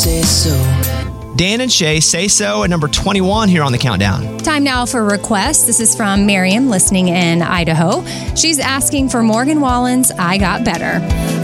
say so. Dan and Shay, Say So at number 21 here on the countdown. Time now for requests. This is from Miriam, listening in Idaho. She's asking for Morgan Wallen's I Got Better.